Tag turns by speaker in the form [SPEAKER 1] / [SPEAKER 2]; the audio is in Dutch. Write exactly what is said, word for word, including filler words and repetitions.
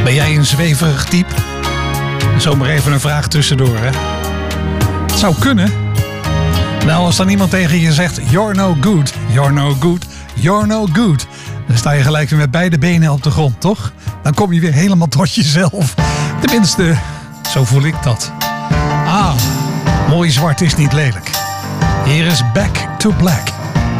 [SPEAKER 1] Ben jij een zweverig type? Zomaar even een vraag tussendoor, hè? Het zou kunnen. Nou, als dan iemand tegen je zegt... You're no good, you're no good, you're no good... dan sta je gelijk weer met beide benen op de grond, toch? Dan kom je weer helemaal tot jezelf. Tenminste, zo voel ik dat. Ah, mooi zwart is niet lelijk. Hier is Back to Black.